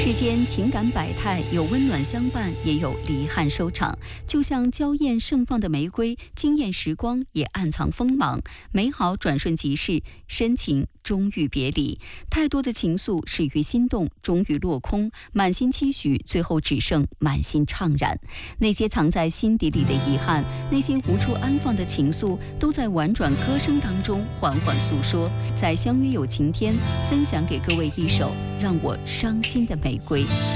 世间情感百态，有温暖相伴，也有离憾收场。就像娇艳盛放的玫瑰，惊艳时光也暗藏锋芒。美好转瞬即逝，深情终于别离。太多的情愫始于心动，终于落空。满心期许，最后只剩满心怅然。那些藏在心底里的遗憾，那些无处安放的情愫，都在婉转歌声当中缓缓诉说。在相约有晴天，分享给各位一首让我伤心的玫瑰。